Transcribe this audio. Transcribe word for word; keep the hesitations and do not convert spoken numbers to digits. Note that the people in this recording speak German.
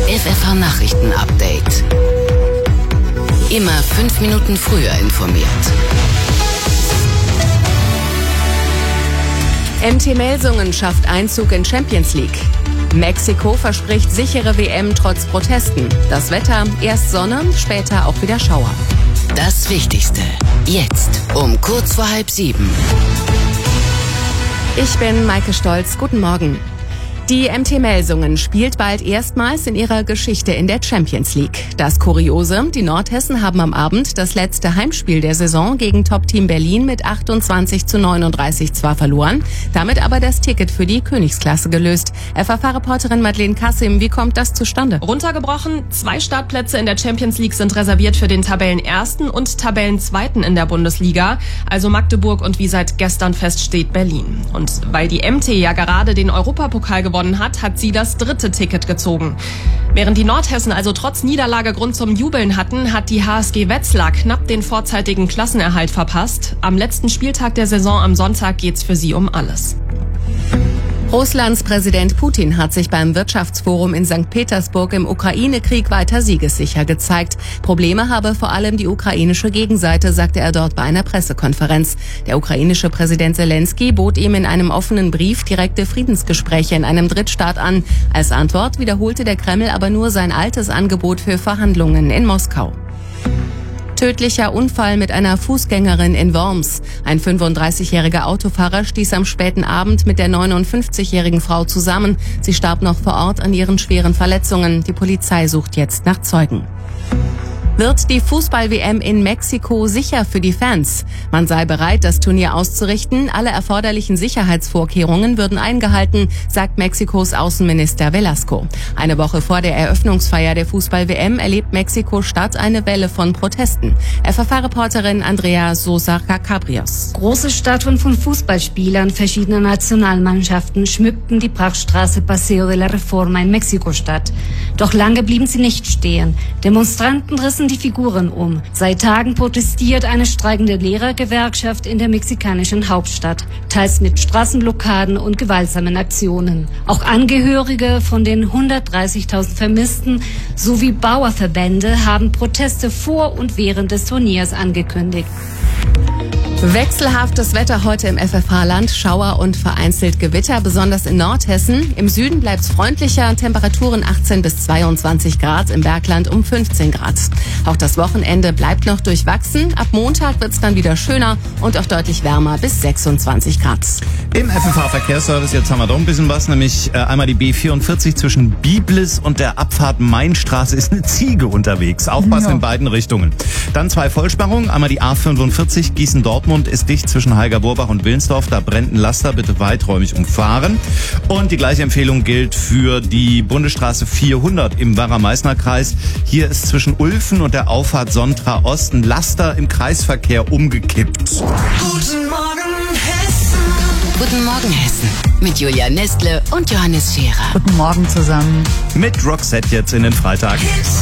F F H-Nachrichten-Update. Immer fünf Minuten früher informiert. M T Melsungen schafft Einzug in Champions League. Mexiko verspricht sichere W M trotz Protesten. Das Wetter, erst Sonne, später auch wieder Schauer. Das Wichtigste, jetzt um kurz vor halb sieben. Ich bin Maike Stolz, guten Morgen. Die M T Melsungen spielt bald erstmals in ihrer Geschichte in der Champions League. Das Kuriose, die Nordhessen haben am Abend das letzte Heimspiel der Saison gegen Top-Team Berlin mit achtundzwanzig zu neununddreißig zwar verloren, damit aber das Ticket für die Königsklasse gelöst. F F H-Reporterin Madeleine Kassim, wie kommt das zustande? Runtergebrochen, zwei Startplätze in der Champions League sind reserviert für den Tabellenersten und Tabellenzweiten in der Bundesliga, also Magdeburg und wie seit gestern feststeht Berlin. Und weil die M T ja gerade den Europapokal gewonnen hat, hat sie das dritte Ticket gezogen. Während die Nordhessen also trotz Niederlage Grund zum Jubeln hatten, hat die H S G Wetzlar knapp den vorzeitigen Klassenerhalt verpasst. Am letzten Spieltag der Saison am Sonntag geht's für sie um alles. Russlands Präsident Putin hat sich beim Wirtschaftsforum in Sankt Petersburg im Ukraine-Krieg weiter siegessicher gezeigt. Probleme habe vor allem die ukrainische Gegenseite, sagte er dort bei einer Pressekonferenz. Der ukrainische Präsident Zelensky bot ihm in einem offenen Brief direkte Friedensgespräche in einem Drittstaat an. Als Antwort wiederholte der Kreml aber nur sein altes Angebot für Verhandlungen in Moskau. Tödlicher Unfall mit einer Fußgängerin in Worms. Ein fünfunddreißigjähriger Autofahrer stieß am späten Abend mit der neunundfünfzigjährigen Frau zusammen. Sie starb noch vor Ort an ihren schweren Verletzungen. Die Polizei sucht jetzt nach Zeugen. Wird die Fußball-W M in Mexiko sicher für die Fans? Man sei bereit, das Turnier auszurichten. Alle erforderlichen Sicherheitsvorkehrungen würden eingehalten, sagt Mexikos Außenminister Velasco. Eine Woche vor der Eröffnungsfeier der Fußball-W M erlebt Mexiko-Stadt eine Welle von Protesten. F F H-Reporterin Andrea Sosa-Cabrios. Große Statuen von Fußballspielern verschiedener Nationalmannschaften schmückten die Prachtstraße Paseo de la Reforma in Mexiko-Stadt. Doch lange blieben sie nicht stehen. Demonstranten rissen die Figuren um. Seit Tagen protestiert eine streikende Lehrergewerkschaft in der mexikanischen Hauptstadt, teils mit Straßenblockaden und gewaltsamen Aktionen. Auch Angehörige von den hundertdreißigtausend Vermissten sowie Bauernverbände haben Proteste vor und während des Turniers angekündigt. Wechselhaftes Wetter heute im F F H-Land, Schauer und vereinzelt Gewitter, besonders in Nordhessen. Im Süden bleibt's freundlicher, Temperaturen achtzehn bis zweiundzwanzig Grad, im Bergland um fünfzehn Grad. Auch das Wochenende bleibt noch durchwachsen. Ab Montag wird's dann wieder schöner und auch deutlich wärmer bis sechsundzwanzig Grad. Im F F H-Verkehrsservice, jetzt haben wir doch ein bisschen was, nämlich äh, einmal die B vierundvierzig zwischen Biblis und der Abfahrt Mainstraße ist eine Ziege unterwegs. Aufpassen Ja. in beiden Richtungen. Dann zwei Vollsperrungen, einmal die A fünfundvierzig Gießen-Dortmund ist dicht zwischen Heiger-Borbach und Wilnsdorf. Da brennt ein Laster, bitte weiträumig umfahren. Und die gleiche Empfehlung gilt für die Bundesstraße vierhundert im Werra-Meißner-Kreis. Hier ist zwischen Ulfen und der Auffahrt Sontra Ost ein Laster im Kreisverkehr umgekippt. Guten Morgen, Hessen. Guten Morgen, Hessen. Mit Julia Nestle und Johannes Scherer. Guten Morgen zusammen. Mit Roxette jetzt in den Freitag.